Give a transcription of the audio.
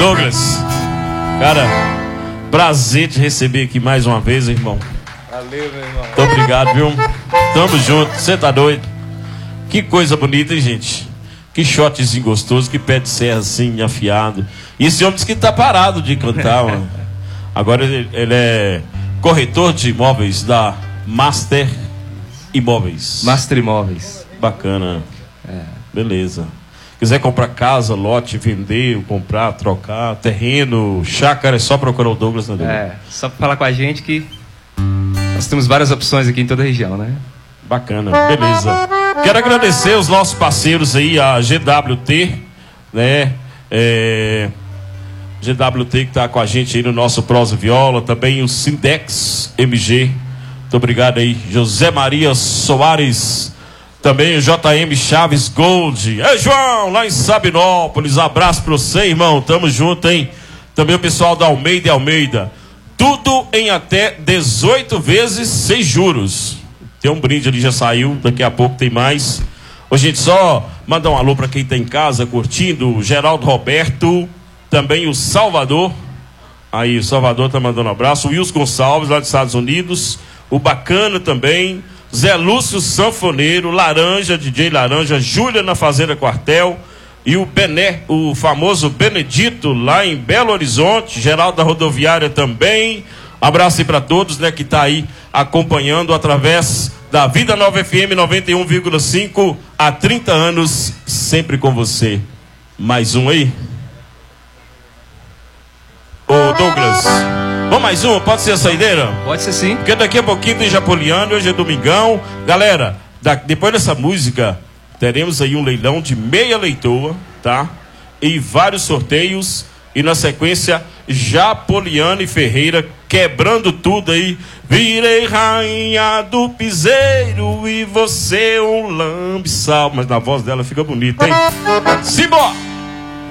Douglas, cara, prazer te receber aqui mais uma vez, irmão. Valeu, meu irmão. Muito obrigado, viu? Tamo junto, você tá doido? Que coisa bonita, hein, gente? Que shotzinho gostoso, que pé de serra assim, afiado. E esse homem disse que tá parado de cantar, mano. Agora ele é corretor de imóveis da Master Imóveis. Master Imóveis. Bacana. É. Beleza. Quiser comprar casa, lote, vender, comprar, trocar, terreno, chácara, é só procurar o Douglas, né, Douglas? É, só pra falar com a gente que nós temos várias opções aqui em toda a região, né? Bacana, beleza. Quero agradecer os nossos parceiros aí, a GWT, né? GWT que está com a gente aí no nosso Prosa Viola, também o Sindex MG. Muito obrigado aí, José Maria Soares, também o JM Chaves Gold. João, lá em Sabinópolis, abraço para você, irmão, tamo junto, hein? Também o pessoal da Almeida e Almeida. Tudo em até 18 vezes sem juros. Tem um brinde ali, já saiu, daqui a pouco tem mais. Ô, gente, só mandar um alô para quem tá em casa curtindo, o Geraldo Roberto, também o Salvador. Aí, o Salvador tá mandando um abraço. O Wilson Gonçalves, lá dos Estados Unidos. O Bacana também. Zé Lúcio Sanfoneiro, Laranja, DJ Laranja, Júlia na Fazenda Quartel. E o Bené, o famoso Benedito, lá em Belo Horizonte. Geraldo da Rodoviária também. Abraço aí para todos, né, que tá aí acompanhando através da Vida Nova FM 91,5 há 30 anos, sempre com você. Mais um aí? Ô, Douglas, vamos mais um? Pode ser a saideira? Pode ser sim. Porque daqui a pouquinho tem Japoliano, hoje é domingão. Galera, depois dessa música, teremos aí um leilão de meia leitoa, tá? E vários sorteios. E na sequência, Japoliano e Ferreira quebrando tudo aí. Virei rainha do piseiro e você um lambe-sal. Mas na voz dela fica bonita, hein? Simbora!